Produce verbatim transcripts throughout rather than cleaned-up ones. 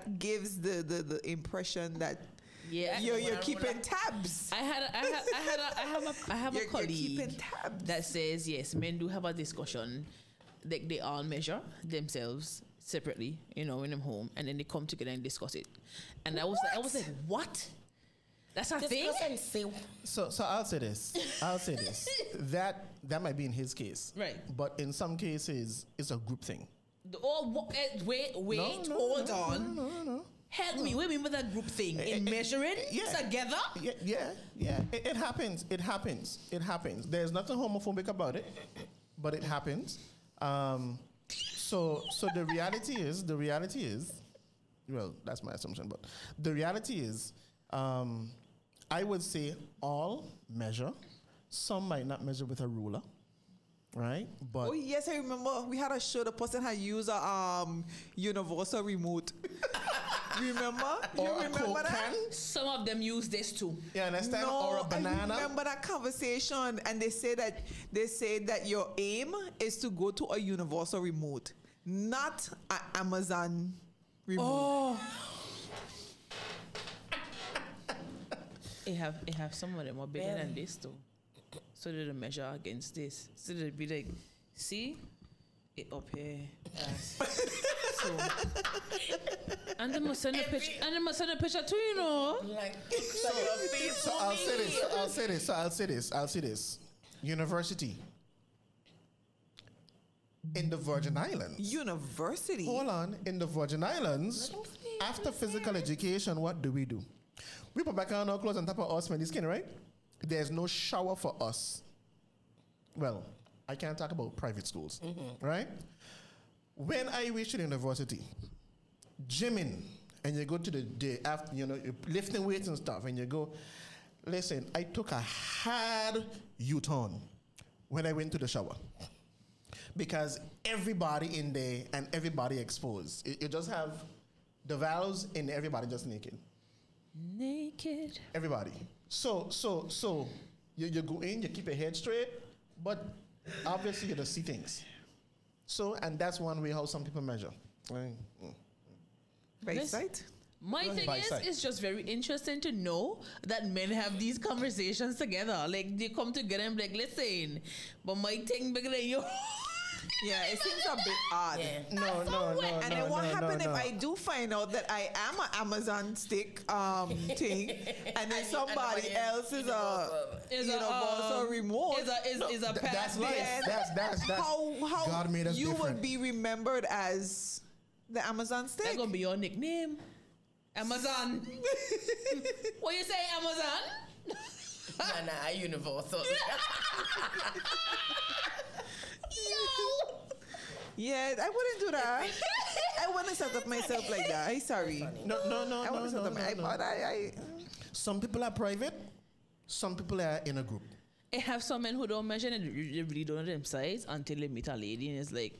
that gives the, the, the impression that Yeah, you're, you're keeping tabs. I had a, I had I had a, I have a I have You're- a you're colleague keeping tabs. that says yes, men do have a discussion. They they all measure themselves separately, you know, in them home, and then they come together and discuss it. And I was like, I was like, what? That's a thing. Discuss and say. So, so I'll say this. I'll say this. That that might be in his case, Right. But in some cases, it's a group thing. Oh, wha- eh, wait, wait, No, no, hold no, on. No, no, no. Help me. What do you mean by that group thing? In Eh, eh, measuring yeah. together? Yeah, yeah, yeah. It, it happens. It happens. It happens. There's nothing homophobic about it, but it happens. Um, so, so the reality is, the reality is, well, that's my assumption, but the reality is, um, I would say all measure. Some might not measure with a ruler, right? But Oh yes, I remember we had a show. The person had used a um universal remote. Remember? You or a remember Coke that? can, Some of them use this too. you understand? No, or a banana. I remember that conversation, and they say that they say that your aim is to go to a universal remote, not an Amazon remote. Oh. They have, they have some of them are bigger Yeah. than this though. So they measure against this. So they'd be like, see, it up here. Yes. So, and they must send a picture. And they must send a picture too, you know. Like, so your face So I'll say this. So I'll say this. So I'll say this. I'll say this. University in the Virgin Islands. University. Hold on. In the Virgin Islands, after physical education, what do we do? We put back on our clothes and tap our smelly skin, right? There's no shower for us. Well, I can't talk about private schools, right? When I reached the university, gymming, and you go to the day after, you know, you're lifting weights and stuff, and you go, listen, I took a hard U-turn when I went to the shower. Because everybody in there and everybody exposed. You you just have the valves and everybody just naked. Naked. Everybody. So, so, so you, you go in, you keep your head straight, but obviously you don't see things. So, and that's one way how some people measure. Right? Mm. By This- sight. My By thing is, sight. it's just very interesting to know that men have these conversations together. Like they come together and be like, listen, but my thing bigger than you. Yeah, it seems a bit odd. Yeah. No, no, no, And no, then what no, happened no, if no. I do find out that I am an Amazon stick um thing, and then And somebody nobody else is a Is you a, know um, a remote? Is a is, is a Th- pet. that's life. then That's that's that's. how how God made us you different. would be remembered as the Amazon That's stick. gonna be your nickname, Amazon. What you say, Amazon? Nah, nah, I universal. Yo. Yeah, I wouldn't do that. I wouldn't set up myself like that. I sorry. No, no, no, I no, wouldn't set no, up. I, no, but no. I, I Some people are private. Some people are in a group. I have some men who don't measure and they really don't know them size until they meet a lady and it's like,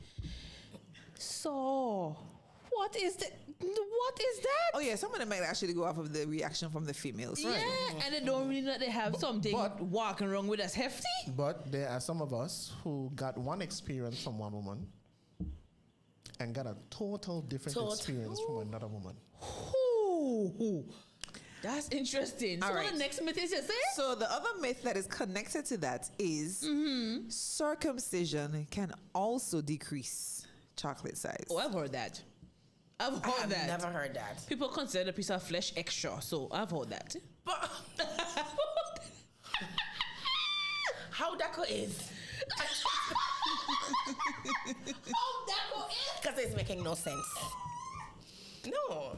so what is that? What is that? oh yeah, some of them might actually go off of the reaction from the females. Yeah, and they don't really know they have something but- walking around with that's hefty. But there are some of us who got one experience from one woman and got a total different Total. experience from another woman. Ooh, that's interesting. So All what right. the next myth is you say? So the other myth that is connected to that is Mm-hmm. circumcision can also decrease chocolate size. Oh, I've heard that. I've heard I have that. never heard that. People consider a piece of flesh extra, so I've heard that. But how that go is? Oh, that go in. Because it's making no sense. No.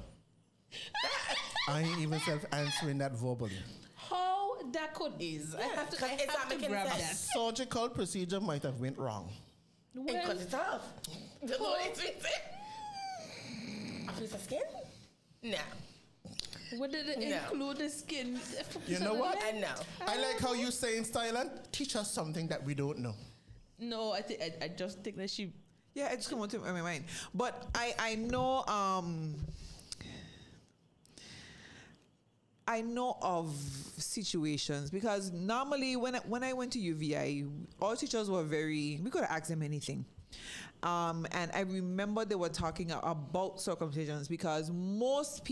I ain't even self-answering that verbally. How that could is? I have to, I it's have not to making grab sense. that. Surgical procedure might have went wrong. And Well, cut it off. That's what it's it. A piece of skin? No. what did it No. include the skin? You know what? I know. I like how you say in Thailand, teach us something that we don't know. No, I think I, I just think that she. Yeah, I just come to my mind. But I I know um I know of situations because normally when I, when I went to U V I, all teachers were very, we could ask them anything. um, and I remember they were talking about circumcisions because most